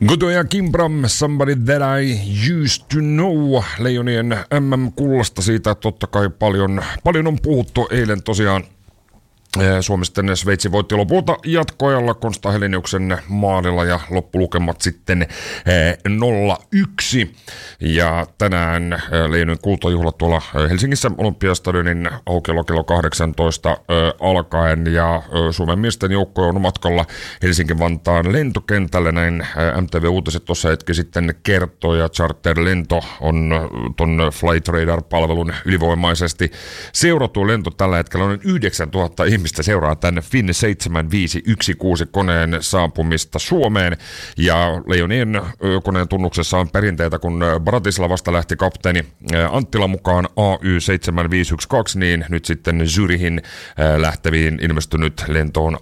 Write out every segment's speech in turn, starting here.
Godo ja Kimbram, Somebody That I Used to Know, Leijonien MM-kullasta, siitä totta kai paljon on puhuttu. Eilen tosiaan Suomi sitten Sveitsi voitti lopulta jatkoajalla Konsta Heleniuksen maalilla ja loppulukemat sitten 0-1. Ja tänään Leijonien kultajuhlat tuolla Helsingissä Olympiastadionin aukealla kello 18 alkaen. Ja Suomen miesten joukko on matkalla Helsinki-Vantaan lentokentälle, näin MTV Uutiset tuossa hetki sitten kertoi. Ja charterlento on ton Flight Radar-palvelun ylivoimaisesti seurattu lento tällä hetkellä. On 9000 ihmistä seuraa tänne Finn 7516 koneen saapumista Suomeen. Ja Leijonien koneen tunnuksessa on perinteitä, kun Bratislavasta lähti kapteeni Anttila mukaan AY7512, niin nyt sitten Zürihin lähteviin ilmestynyt lentoon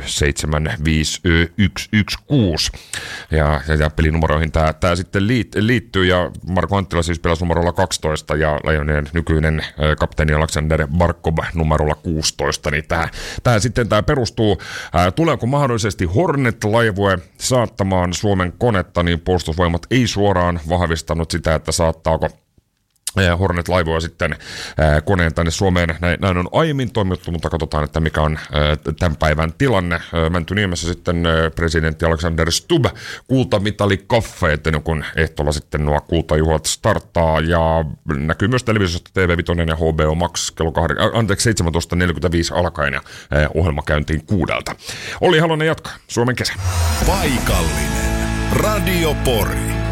AY75116. Ja pelinumeroihin tämä sitten liittyy, ja Marko Anttila siis pelasi numerolla 12 ja Leijonien nykyinen kapteeni Alexander Barkov numerolla 16, niin Tämä perustuu, tuleeko mahdollisesti Hornet-laivue saattamaan Suomen konetta, niin puolustusvoimat ei suoraan vahvistanut sitä, että saattaako Hornet-laivoja sitten koneen tänne Suomeen. Näin on aiemmin toimittu, mutta katsotaan, että mikä on tämän päivän tilanne. Mäntyniemessä sitten presidentti Alexander Stubb kultamitali kaffe, etten kun ehtoolla sitten nuo kultajuhlat starttaa, ja näkyy myös televisiosta TV5 ja HBO Max kello 17.45 alkaen, ja ohjelma käyntiin 6. Olli Halonen jatkaa Suomen kesä. Paikallinen Radio Pori.